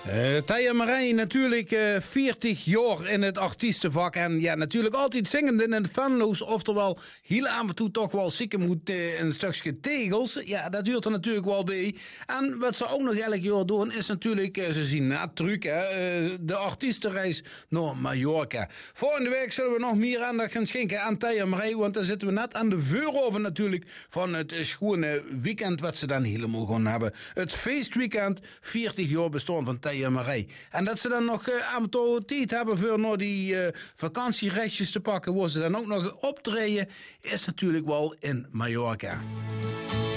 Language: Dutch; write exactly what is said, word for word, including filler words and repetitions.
Uh, Taya Marais natuurlijk uh, veertig jaar in het artiestenvak. En ja, natuurlijk altijd zingend in het fanloos. Oftewel, heel af en toe toch wel zieken moet uh, een stukje tegels. Ja, dat duurt er natuurlijk wel bij. En wat ze ook nog elk jaar doen, is natuurlijk, uh, ze zien na truc, hè, uh, de artiestenreis naar Mallorca. Volgende week zullen we nog meer aandacht gaan schenken aan Taya Marais. Want dan zitten we net aan de vuuroven natuurlijk van het schone weekend wat ze dan helemaal gaan hebben. Het feestweekend, veertig jaar bestaan van Taya Marais. En dat ze dan nog uh, af en toe tijd hebben voor nog die uh, vakantierestjes te pakken, waar ze dan ook nog optreden, is natuurlijk wel in Mallorca.